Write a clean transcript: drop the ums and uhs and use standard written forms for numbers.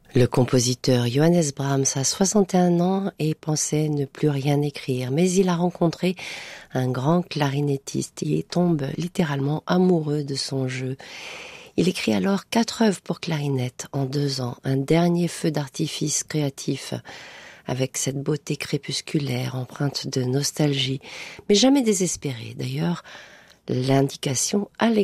Le compositeur Johannes Brahms a 61 ans et pensait ne plus rien écrire, mais il a rencontré un grand clarinettiste et tombe littéralement amoureux de son jeu. Il écrit alors 4 œuvres pour clarinette en 2 ans, un dernier feu d'artifice créatif avec cette beauté crépusculaire empreinte de nostalgie, mais jamais désespérée. D'ailleurs, l'indication